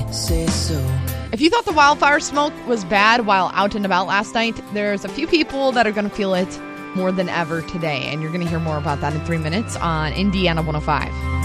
say so. If you thought the wildfire smoke was bad while out and about last night, there's a few people that are going to feel it more than ever today. And you're going to hear more about that in 3 minutes on Indiana 105.